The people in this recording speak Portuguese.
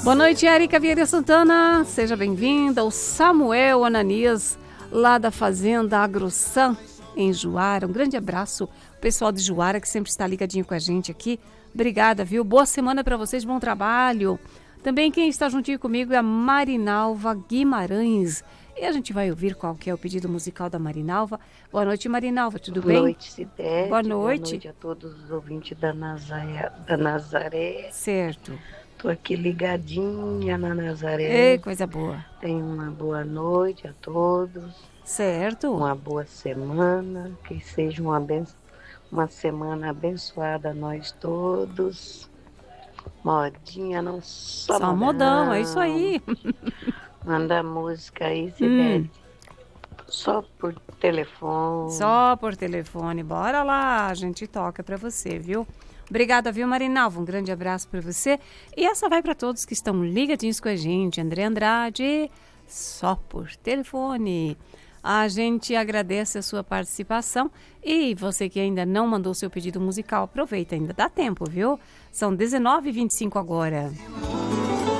Boa noite, Érica Vieira Santana. Seja bem-vinda. O Samuel Ananias, lá da Fazenda AgroSan, em Juara. Um grande abraço. O pessoal de Juara que sempre está ligadinho com a gente aqui. Obrigada, viu? Boa semana para vocês, bom trabalho. Também quem está juntinho comigo é a Marinalva Guimarães. E a gente vai ouvir qual que é o pedido musical da Marinalva. Boa noite, Marinalva, tudo bem? Boa noite, Cidete. Boa noite. Boa noite a todos os ouvintes da Nazaré. Certo. Tô aqui ligadinha na Nazaré. Ei, coisa boa. Tenham uma boa noite a todos. Certo. Uma boa semana. Que seja uma semana abençoada a nós todos. Modinha, não só modão. Modão, é isso aí. Manda música aí, Cidete. Só por telefone. Só por telefone. Bora lá, a gente toca pra você, viu? Obrigada, viu, Marinalva? Um grande abraço pra você. E essa vai pra todos que estão ligadinhos com a gente. André Andrade, só por telefone. A gente agradece a sua participação. E você que ainda não mandou seu pedido musical, aproveita, ainda dá tempo, viu? São 19h25 agora.